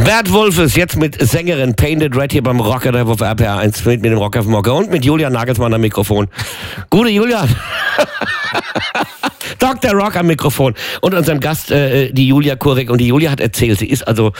Bert Wolfes jetzt mit Sängerin Painted Red hier beim Rocker der auf RPR 1 mit dem Rocker vom Mocker und mit Julian Nagelsmann am Mikrofon. Gute Julian. Dr. Rock am Mikrofon und unserem Gast, die Julia Kurek. Und die Julia hat erzählt, sie ist also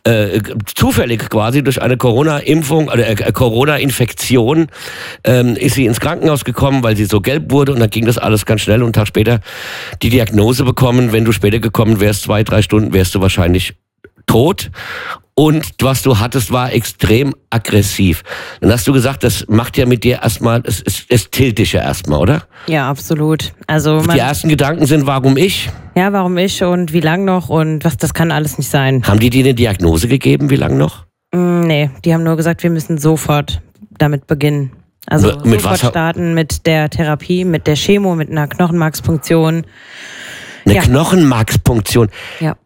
zufällig quasi durch eine Corona-Impfung oder Corona-Infektion ist sie ins Krankenhaus gekommen, weil sie so gelb wurde und dann ging das alles ganz schnell und einen Tag später die Diagnose bekommen. Wenn du später gekommen wärst, 2-3 Stunden, wärst du wahrscheinlich tot. Und was du hattest, war extrem aggressiv. Dann hast du gesagt, das macht ja mit dir erstmal, es tilt dich ja erstmal, oder? Ja, absolut. Also die ersten Gedanken sind, warum ich? Ja, warum ich und wie lang noch und das kann alles nicht sein. Haben die dir eine Diagnose gegeben, wie lang noch? Nee, die haben nur gesagt, wir müssen sofort damit beginnen. Also mit sofort was? Starten mit der Therapie, mit der Chemo, mit einer Knochenmarkspunktion. Eine Knochenmarkspunktion? Ja.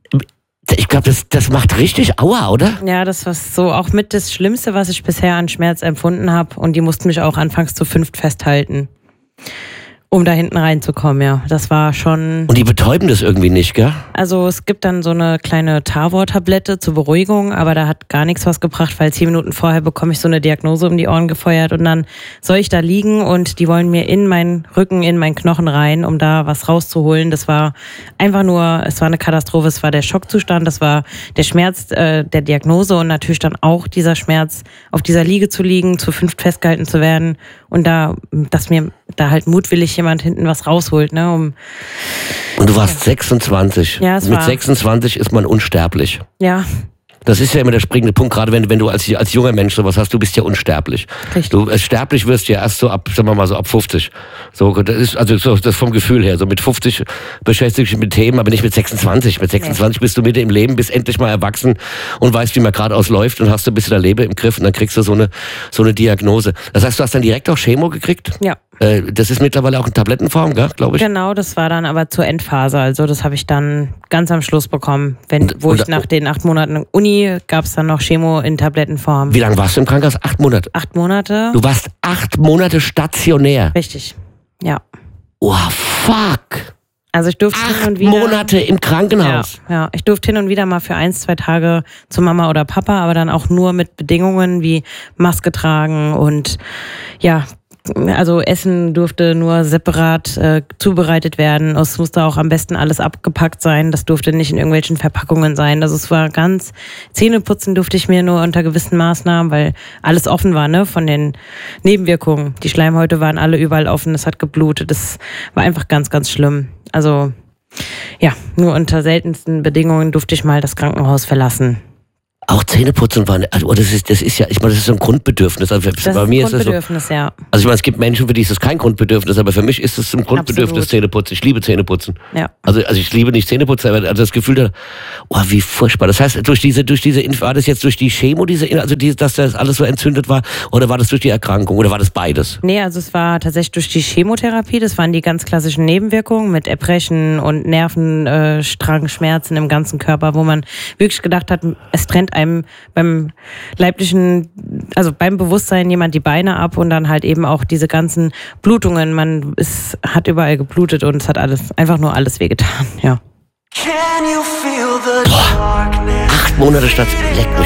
Ich glaube, das macht richtig Aua, oder? Ja, das war so auch mit das Schlimmste, was ich bisher an Schmerz empfunden habe. Und die mussten mich auch anfangs zu 5 festhalten, um da hinten reinzukommen, ja. Das war schon... Und die betäuben das irgendwie nicht, gell? Also es gibt dann so eine kleine Tavor-Tablette zur Beruhigung, aber da hat gar nichts was gebracht, weil 10 Minuten vorher bekomme ich so eine Diagnose um die Ohren gefeuert und dann soll ich da liegen und die wollen mir in meinen Rücken, in meinen Knochen rein, um da was rauszuholen. Das war einfach nur, es war eine Katastrophe, es war der Schockzustand, das war der Schmerz der Diagnose und natürlich dann auch dieser Schmerz, auf dieser Liege zu liegen, zu 5 festgehalten zu werden und dass mir da halt mutwillig jemand hinten was rausholt, ne? Und du warst 26. Ja, mit 26 ist man unsterblich. Ja. Das ist ja immer der springende Punkt, gerade wenn du als junger Mensch sowas hast, du bist ja unsterblich. Richtig. Du sterblich wirst ja erst so ab, sagen wir mal so ab 50. So, das ist also so, das vom Gefühl her. So mit 50 beschäftigst du dich mit Themen, aber nicht mit 26. Mit 26 bist du Mitte im Leben, bist endlich mal erwachsen und weißt, wie man geradeaus läuft und hast du ein bisschen dein Leben im Griff und dann kriegst du so eine Diagnose. Das heißt, du hast dann direkt auch Chemo gekriegt? Ja. Das ist mittlerweile auch in Tablettenform, glaube ich? Genau, das war dann aber zur Endphase. Also das habe ich dann ganz am Schluss bekommen. Ich nach den 8 Monaten Uni, gab es dann noch Chemo in Tablettenform. Wie lange warst du im Krankenhaus? 8 Monate? 8 Monate. Du warst 8 Monate stationär? Richtig, ja. Oh, fuck! Also ich durfte 8 hin und wieder, Monate im Krankenhaus? Ja, ich durfte hin und wieder mal für 1-2 Tage zu Mama oder Papa, aber dann auch nur mit Bedingungen wie Maske tragen und ja, also Essen durfte nur separat zubereitet werden. Es musste auch am besten alles abgepackt sein. Das durfte nicht in irgendwelchen Verpackungen sein. Also es war ganz... Zähneputzen durfte ich mir nur unter gewissen Maßnahmen, weil alles offen war, ne, von den Nebenwirkungen. Die Schleimhäute waren alle überall offen, es hat geblutet. Das war einfach ganz, ganz schlimm. Also ja, nur unter seltensten Bedingungen durfte ich mal das Krankenhaus verlassen. Auch Zähneputzen war, das ist ja, ich meine, das ist so ein Grundbedürfnis. Also bei mir ist das so. Ja. Also ich meine, es gibt Menschen, für die ist das kein Grundbedürfnis, aber für mich ist es ein Grundbedürfnis, Absolut. Zähneputzen. Ich liebe Zähneputzen. Ja. Also ich liebe nicht Zähneputzen, aber das Gefühl da, oh, wie furchtbar. Das heißt, war das jetzt durch die Chemo, dass das alles so entzündet war, oder war das durch die Erkrankung, oder war das beides? Nee, also es war tatsächlich durch die Chemotherapie, das waren die ganz klassischen Nebenwirkungen mit Erbrechen und Nervenstrangschmerzen im ganzen Körper, wo man wirklich gedacht hat, es trennt einem beim leiblichen, also beim Bewusstsein jemand die Beine ab und dann halt eben auch diese ganzen Blutungen. Es hat überall geblutet und es hat einfach nur alles wehgetan, ja. 8 Monate statt, leck mich.